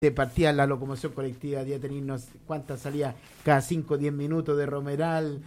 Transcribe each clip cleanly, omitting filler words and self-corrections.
de partida la locomoción colectiva, ya tenéis no sé cuántas salidas cada 5 o 10 minutos de Romeral,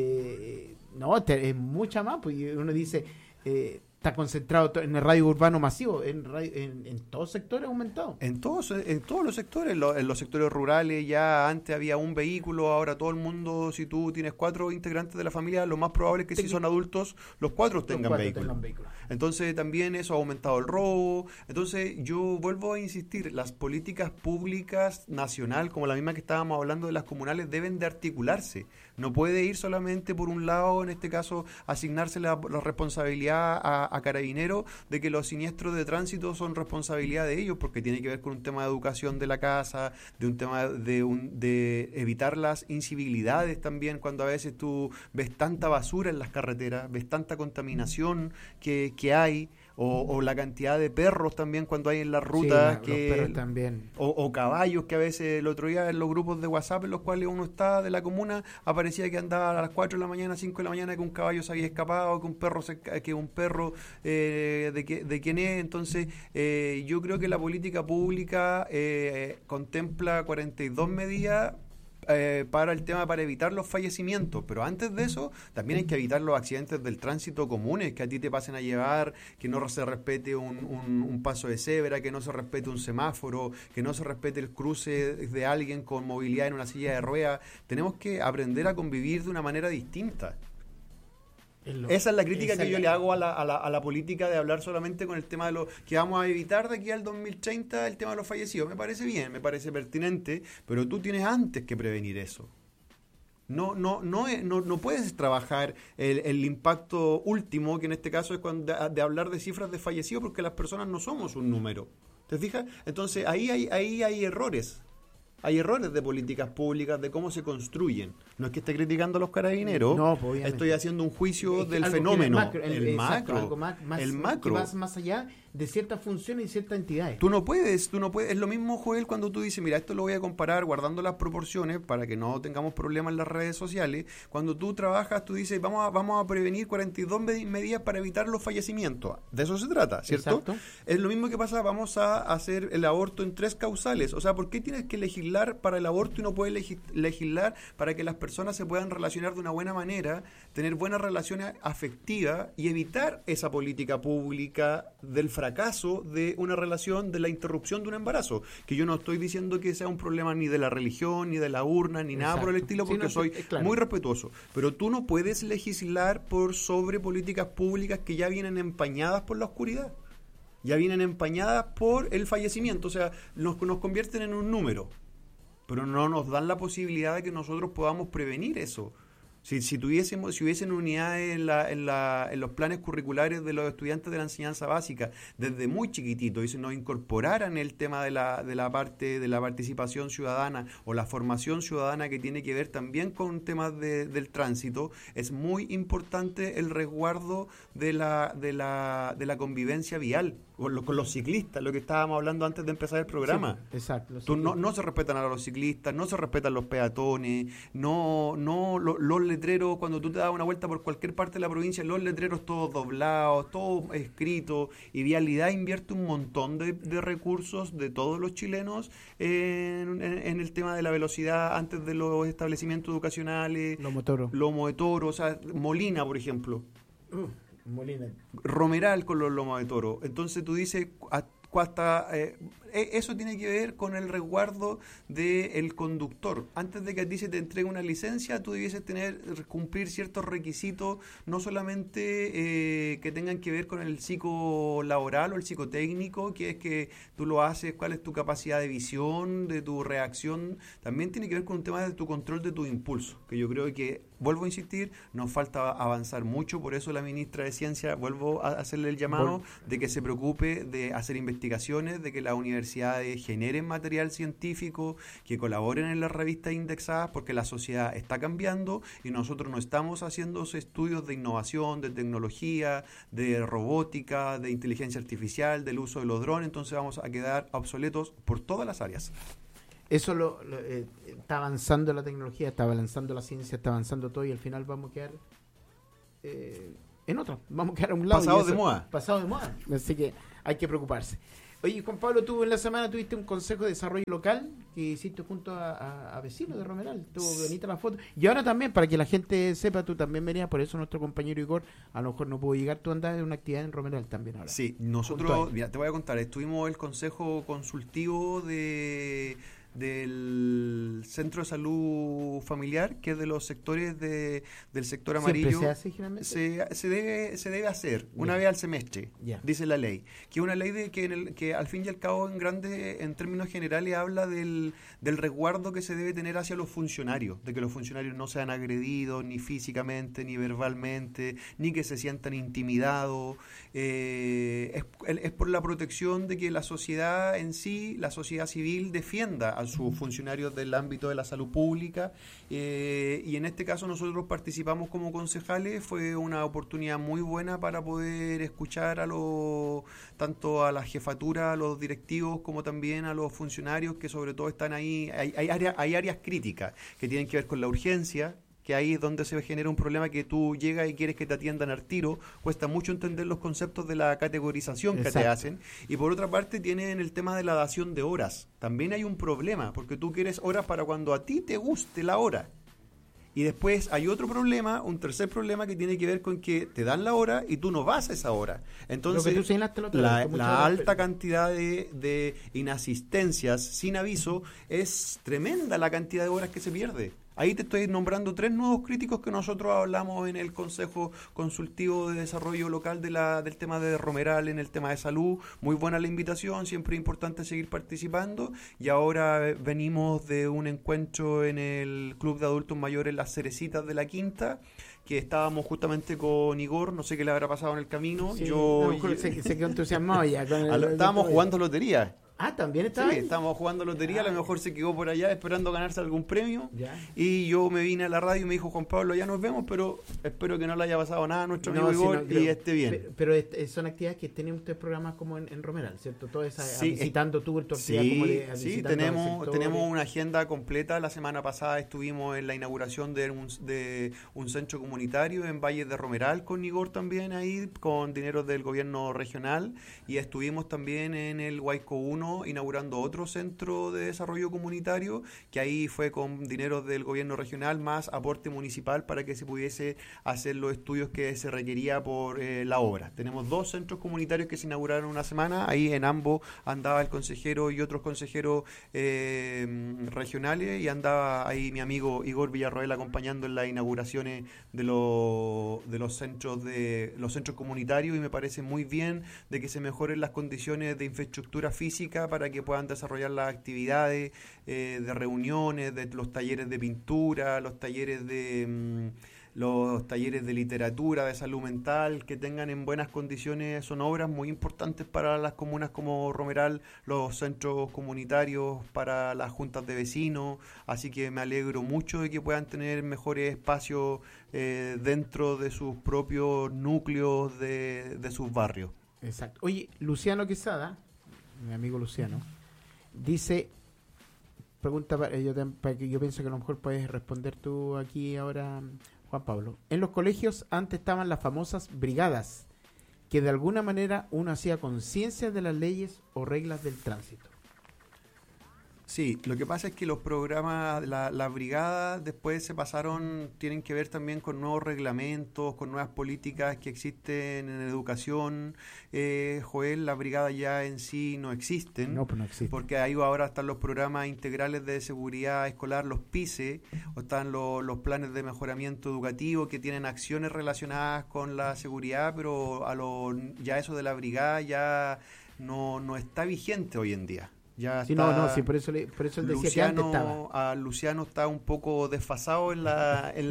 no, es mucha más, pues uno dice, está concentrado en el radio urbano masivo, en todos sectores ha aumentado. En todos los sectores, en los sectores rurales ya antes había un vehículo, ahora todo el mundo, si tú tienes 4 integrantes de la familia, lo más probable es que si son adultos, los 4 tengan vehículo. Entonces también eso ha aumentado el robo. Entonces yo vuelvo a insistir, las políticas públicas nacional, como la misma que estábamos hablando de las comunales, deben de articularse. No puede ir solamente por un lado, en este caso, asignarse la responsabilidad a Carabineros de que los siniestros de tránsito son responsabilidad de ellos, porque tiene que ver con un tema de educación de la casa, de un tema de evitar las incivilidades también, cuando a veces tú ves tanta basura en las carreteras, ves tanta contaminación que hay, o la cantidad de perros también cuando hay en las rutas, sí, los perros también. O caballos que a veces el otro día en los grupos de WhatsApp en los cuales uno está de la comuna aparecía que andaba a las 4 de la mañana, 5 de la mañana, que un caballo se había escapado, que un perro de quién es. Entonces yo creo que la política pública contempla 42 medidas para el tema, para evitar los fallecimientos, pero antes de eso también hay que evitar los accidentes del tránsito comunes, que a ti te pasen a llevar, que no se respete un paso de cebra, que no se respete un semáforo, que no se respete el cruce de alguien con movilidad en una silla de ruedas. Tenemos que aprender a convivir de una manera distinta. Esa es la crítica que yo le hago a la política, de hablar solamente con el tema de lo que vamos a evitar de aquí al 2030, el tema de los fallecidos. Me parece bien, me parece pertinente, pero tú tienes antes que prevenir eso. No puedes trabajar el impacto último, que en este caso es de hablar de cifras de fallecidos, porque las personas no somos un número. ¿Te fijas? Entonces ahí hay errores. Hay errores de políticas públicas, de cómo se construyen. No es que esté criticando a los carabineros, no, pues estoy haciendo un juicio del fenómeno. El macro. Que va más allá de ciertas funciones y ciertas entidades. Tú no puedes. Es lo mismo, Joel, cuando tú dices, mira, esto lo voy a comparar guardando las proporciones para que no tengamos problemas en las redes sociales. Cuando tú trabajas, tú dices, vamos a prevenir 42 medidas para evitar los fallecimientos. De eso se trata, ¿cierto? Exacto. Es lo mismo que pasa, vamos a hacer el aborto en 3 causales. O sea, ¿por qué tienes que legislar para el aborto y no puedes legislar para que las personas se puedan relacionar de una buena manera, tener buenas relaciones afectivas y evitar esa política pública del fracaso de una relación, de la interrupción de un embarazo? Que yo no estoy diciendo que sea un problema ni de la religión, ni de la urna, ni nada por el estilo, porque soy muy respetuoso. Pero tú no puedes legislar por sobre políticas públicas que ya vienen empañadas por la oscuridad. Ya vienen empañadas por el fallecimiento. O sea, nos convierten en un número, pero no nos dan la posibilidad de que nosotros podamos prevenir eso. Si hubiesen unidades en los planes curriculares de los estudiantes de la enseñanza básica desde muy chiquitito, y se nos incorporaran el tema de la parte de la participación ciudadana o la formación ciudadana, que tiene que ver también con temas del tránsito, es muy importante el resguardo de la convivencia vial con los ciclistas, lo que estábamos hablando antes de empezar el programa. Sí, exacto. No se respetan a los ciclistas, no se respetan los peatones, los letreros, cuando tú te das una vuelta por cualquier parte de la provincia, los letreros todos doblados, todo escrito, y Vialidad invierte un montón de recursos de todos los chilenos en el tema de la velocidad antes de los establecimientos educacionales. Lomo de toro, o sea, Molina, por ejemplo. Molina. Romeral con los lomos de toro. Entonces tú dices, hasta eso tiene que ver con el resguardo del conductor. Antes de que a ti se te entregue una licencia, tú debieses cumplir ciertos requisitos, no solamente que tengan que ver con el psicolaboral o el psicotécnico, que es que tú lo haces, cuál es tu capacidad de visión, de tu reacción. También tiene que ver con un tema de tu control de tu impulso, que yo creo que, vuelvo a insistir, nos falta avanzar mucho. Por eso la ministra de Ciencia, vuelvo a hacerle el llamado de que se preocupe de hacer investigaciones, de que las universidades generen material científico, que colaboren en las revistas indexadas, porque la sociedad está cambiando y nosotros no estamos haciendo estudios de innovación, de tecnología, de robótica, de inteligencia artificial, del uso de los drones. Entonces vamos a quedar obsoletos por todas las áreas. Eso está avanzando la tecnología, está avanzando la ciencia, está avanzando todo, y al final vamos a quedar en otra, vamos a quedar a un lado. Pasado de moda. Así que hay que preocuparse. Oye, Juan Pablo, tú en la semana tuviste un consejo de desarrollo local que hiciste junto a vecinos de Romeral. Estuvo bonita la foto. Y ahora también, para que la gente sepa, tú también venías, por eso nuestro compañero Igor a lo mejor no pudo llegar. Tú andas en una actividad en Romeral también ahora. Sí, nosotros, mira, te voy a contar, estuvimos el consejo consultivo del Centro de Salud Familiar, que es de los sectores del sector amarillo. ¿Siempre se hace generalmente? Se debe hacer una vez al semestre, dice la ley. Que es una ley que al fin y al cabo en términos generales habla del resguardo que se debe tener hacia los funcionarios, de que los funcionarios no sean agredidos ni físicamente, ni verbalmente, ni que se sientan intimidados. Es por la protección de que la sociedad en sí, la sociedad civil, defienda a sus funcionarios del ámbito de la salud pública, y en este caso nosotros participamos como concejales. Fue una oportunidad muy buena para poder escuchar tanto a la jefatura, a los directivos, como también a los funcionarios que sobre todo están ahí. Hay áreas críticas que tienen que ver con la urgencia, que ahí es donde se genera un problema, que tú llegas y quieres que te atiendan al tiro. Cuesta mucho entender los conceptos de la categorización que te hacen. Y por otra parte tienen el tema de la dación de horas. También hay un problema, porque tú quieres horas para cuando a ti te guste la hora. Y después hay otro problema, un tercer problema, que tiene que ver con que te dan la hora y tú no vas a esa hora. Entonces, la alta cantidad de inasistencias sin aviso es tremenda, la cantidad de horas que se pierde. Ahí te estoy nombrando 3 nuevos críticos que nosotros hablamos en el Consejo Consultivo de Desarrollo Local del tema de Romeral, en el tema de salud. Muy buena la invitación, siempre es importante seguir participando. Y ahora venimos de un encuentro en el Club de Adultos Mayores Las Cerecitas de la Quinta, que estábamos justamente con Igor, no sé qué le habrá pasado en el camino. Sí, se quedó entusiasmado ya. Estábamos jugando lotería. Ah, ¿también estaba ahí? Estábamos jugando lotería, a lo mejor se quedó por allá esperando ganarse algún premio. Ya. Y yo me vine a la radio y me dijo: Juan Pablo, ya nos vemos, pero espero que no le haya pasado nada a nuestro amigo Igor y esté bien. Pero son actividades que tienen ustedes programas como en Romeral, ¿cierto? Todo esa, visitando tu actividad como de sí, tenemos una agenda completa. La semana pasada estuvimos en la inauguración de un centro comunitario en Valles de Romeral con Igor también ahí, con dineros del gobierno regional, y estuvimos también en el Huayco 1 inaugurando otro centro de desarrollo comunitario, que ahí fue con dineros del gobierno regional más aporte municipal para que se pudiese hacer los estudios que se requería por la obra. Tenemos 2 centros comunitarios que se inauguraron una semana, ahí en ambos andaba el consejero y otros consejeros regionales, y andaba ahí mi amigo Igor Villarroel acompañando en las inauguraciones de los centros comunitarios, y me parece muy bien de que se mejoren las condiciones de infraestructura física para que puedan desarrollar las actividades de reuniones, de los talleres de pintura, los talleres de literatura, de salud mental, que tengan en buenas condiciones. Son obras muy importantes para las comunas como Romeral, los centros comunitarios, para las juntas de vecinos, así que me alegro mucho de que puedan tener mejores espacios dentro de sus propios núcleos de sus barrios. Exacto. Oye, Luciano Quesada, mi amigo Luciano, dice, pregunta para que yo pienso que a lo mejor puedes responder tú aquí ahora, Juan Pablo. En los colegios antes estaban las famosas brigadas, que de alguna manera uno hacía conciencia de las leyes o reglas del tránsito. Sí, lo que pasa es que los programas, las brigadas después se pasaron, tienen que ver también con nuevos reglamentos, con nuevas políticas que existen en educación. Joel, las brigadas ya en sí no existen. No, pues no existen. Porque ahí ahora están los programas integrales de seguridad escolar, los PICE, o están los planes de mejoramiento educativo que tienen acciones relacionadas con la seguridad, pero ya eso de la brigada ya no está vigente hoy en día. Ya sí, está, por eso él decía que antes estaba. Luciano está un poco desfasado en la... él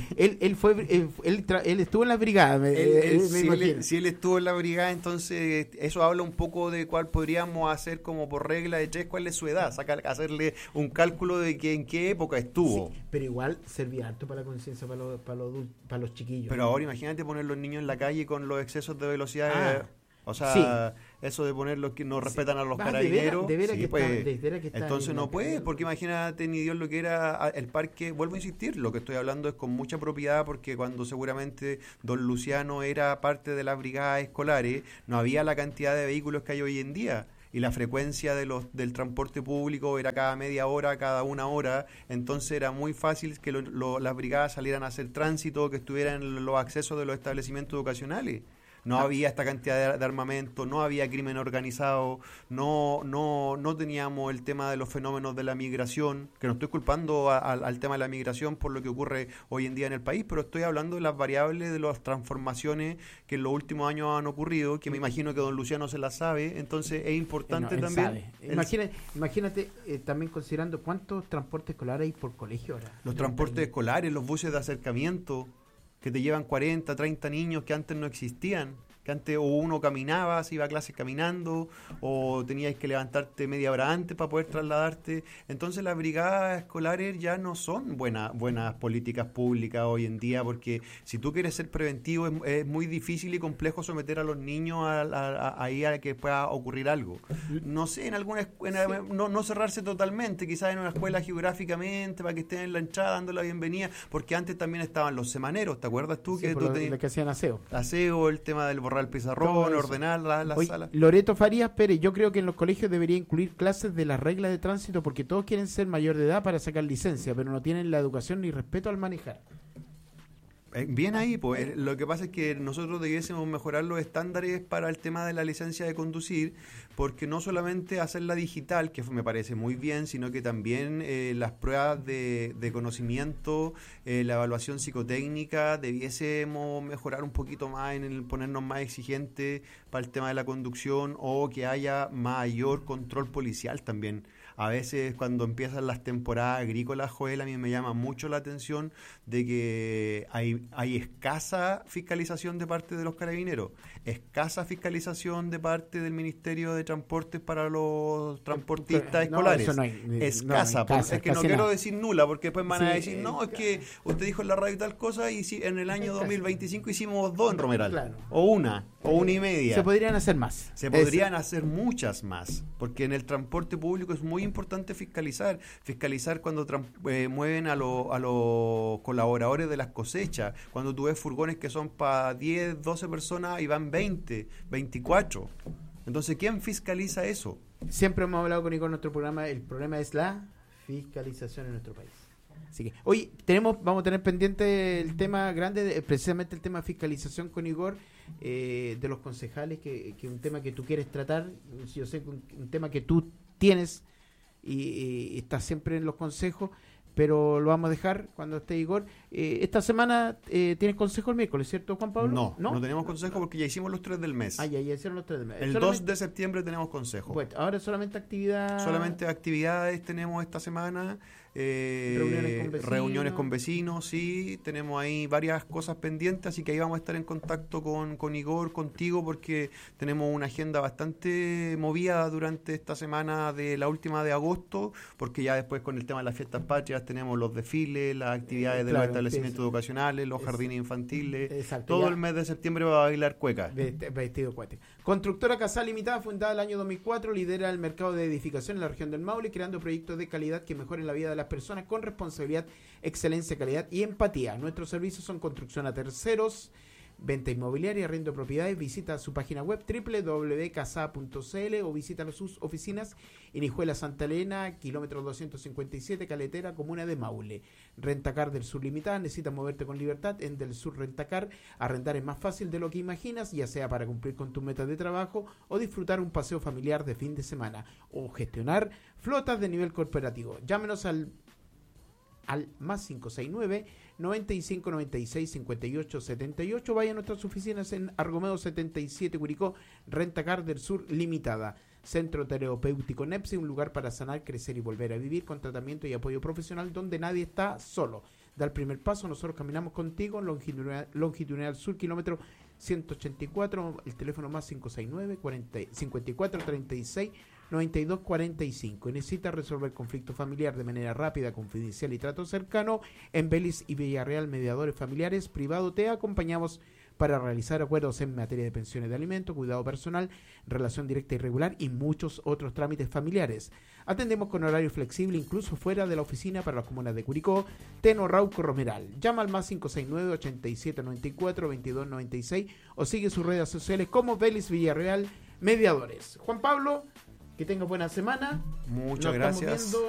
estuvo en la brigada. Si él estuvo en la brigada, entonces eso habla un poco de cuál podríamos hacer como por regla de 3, cuál es su edad, hacerle un cálculo de que en qué época estuvo. Sí, pero igual servía harto para la conciencia para los chiquillos. Pero ahora imagínate poner los niños en la calle con los excesos de velocidad. O sea, eso de poner los que no respetan a los carabineros. Entonces no puede, porque imagínate, ni Dios, lo que era el parque. Vuelvo a insistir, lo que estoy hablando es con mucha propiedad, porque cuando seguramente don Luciano era parte de las brigadas escolares, no había la cantidad de vehículos que hay hoy en día. y la frecuencia del transporte público era cada media hora, cada una hora, entonces era muy fácil que las brigadas salieran a hacer tránsito, que estuvieran en los accesos de los establecimientos educacionales. No había esta cantidad de armamento, no había crimen organizado, no teníamos el tema de los fenómenos de la migración, que no estoy culpando al tema de la migración por lo que ocurre hoy en día en el país, pero estoy hablando de las variables, de las transformaciones que en los últimos años han ocurrido, que me imagino que don Luciano se las sabe, entonces es importante también... Imagínate también considerando cuántos transportes escolares hay por colegio ahora. Los transportes escolares, los buses de acercamiento, que te llevan 40, 30 niños que antes no existían, que antes o uno caminaba, se iba a clases caminando, o tenías que levantarte media hora antes para poder trasladarte. Entonces las brigadas escolares ya no son buenas políticas públicas hoy en día, porque si tú quieres ser preventivo es muy difícil y complejo someter a los niños a que pueda ocurrir algo. No sé, en alguna escuela, no cerrarse totalmente, quizás en una escuela geográficamente, para que estén en la entrada dando la bienvenida, porque antes también estaban los semaneros, ¿te acuerdas tú? Sí, que hacían aseo. Aseo, el tema del borrar el pizarrón, ordenar la sala. Loreto Farías Pérez, yo creo que en los colegios debería incluir clases de las reglas de tránsito, porque todos quieren ser mayor de edad para sacar licencia, pero no tienen la educación ni respeto al manejar. Bien ahí, pues lo que pasa es que nosotros debiésemos mejorar los estándares para el tema de la licencia de conducir, porque no solamente hacerla digital, que me parece muy bien, sino que también las pruebas de conocimiento, la evaluación psicotécnica, debiésemos mejorar un poquito más en el ponernos más exigentes para el tema de la conducción, o que haya mayor control policial también. A veces cuando empiezan las temporadas agrícolas, Joel, a mí me llama mucho la atención de que hay escasa fiscalización de parte de los carabineros, escasa fiscalización de parte del Ministerio de Transportes para los transportistas escolares. Eso no hay, escasa, es que no quiero decir nula, porque después van a decir, es que usted dijo en la radio tal cosa y si en el año 2025 hicimos 2 en Romeral, claro. o una y media. Se podrían hacer más. Se podrían hacer muchas más, porque en el transporte público es muy importante fiscalizar cuando mueven a los colaboradores de las cosechas, cuando tú ves furgones que son para 10, 12 personas y van 20, 24. Entonces, ¿quién fiscaliza eso? Siempre hemos hablado con Igor en nuestro programa, el problema es la fiscalización en nuestro país. Así que hoy vamos a tener pendiente el tema grande, precisamente el tema de fiscalización con Igor, de los concejales, que es un tema que tú quieres tratar. Yo sé que un tema que tú tienes y estás siempre en los consejos, pero lo vamos a dejar cuando esté Igor. Esta semana tienes consejo el miércoles, ¿cierto, Juan Pablo? No tenemos consejo porque ya hicimos los 3 del mes. Ya hicieron los 3 del mes. El 2 de septiembre tenemos consejo. Pues ahora solamente actividades tenemos esta semana. Reuniones con vecinos, sí, tenemos ahí varias cosas pendientes, así que ahí vamos a estar en contacto con Igor, contigo, porque tenemos una agenda bastante movida durante esta semana de la última de agosto, porque ya después con el tema de las fiestas patrias tenemos los desfiles, las actividades de los establecimientos educacionales, los jardines infantiles. Exacto, todo el mes de septiembre va a bailar cueca. Vestido cuete. Constructora Casal Limitada, fundada el año 2004, lidera el mercado de edificación en la región del Maule, creando proyectos de calidad que mejoren la vida de las personas con responsabilidad, excelencia, calidad y empatía. Nuestros servicios son construcción a terceros, venta inmobiliaria, arriendo de propiedades. Visita su página web www.casa.cl o visita sus oficinas en Hijuela, Santa Elena, kilómetro 257, Caletera, comuna de Maule. Rentacar del Sur Limitada, necesitas moverte con libertad. En Del Sur Rentacar, arrendar es más fácil de lo que imaginas, ya sea para cumplir con tus metas de trabajo o disfrutar un paseo familiar de fin de semana o gestionar flotas de nivel corporativo. Llámenos al más 569 95 96 58 78. Vaya a nuestras oficinas en Argomeo 77, Curicó. Rentacar del Sur Limitada. Centro Terapéutico NEPSI, un lugar para sanar, crecer y volver a vivir, con tratamiento y apoyo profesional donde nadie está solo. Da el primer paso, nosotros caminamos contigo. Longitudinal Sur, kilómetro 184, el teléfono más 569 54 36 9245. Necesita resolver conflicto familiar de manera rápida, confidencial y trato cercano. En Vélez y Villarreal, mediadores familiares privado, te acompañamos para realizar acuerdos en materia de pensiones de alimentos, cuidado personal, relación directa y regular y muchos otros trámites familiares. Atendemos con horario flexible, incluso fuera de la oficina, para las comunas de Curicó, Teno, Rauco, Romeral. Llama al más 569 8794 2296 o sigue sus redes sociales como Vélez Villarreal Mediadores. Juan Pablo, Que tenga buena semana. Muchas Nos estamos gracias. viendo